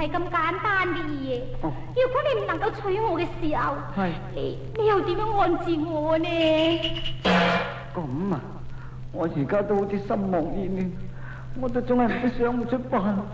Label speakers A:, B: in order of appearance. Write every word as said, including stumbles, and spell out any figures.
A: 係咁簡單嘅嘢。哦、如果你唔能夠娶我嘅時候，係你你又點樣安置我呢？
B: 咁啊，我而家都好似心茫然，我都仲係唔想唔出辦